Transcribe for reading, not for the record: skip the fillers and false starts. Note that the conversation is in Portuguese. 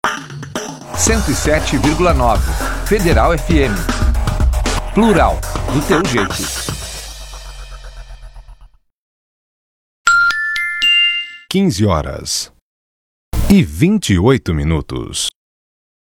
107,9 Federal FM. Plural, do teu jeito. 15h28.